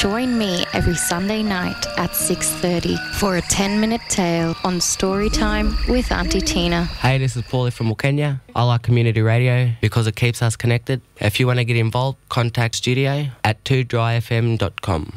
Join me every Sunday night at 6:30 for a 10-minute tale on Storytime with Auntie Tina. Hey, this is Paulie from Wilkenya. I like community radio because it keeps us connected. If you want to get involved, contact studio at 2dryfm.com.